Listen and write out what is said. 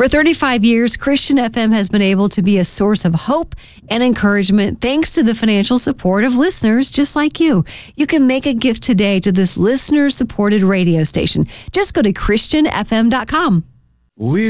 For 35 years, Christian FM has been able to be a source of hope and encouragement thanks to the financial support of listeners just like you. You can make a gift today to this listener-supported radio station. Just go to ChristianFM.com.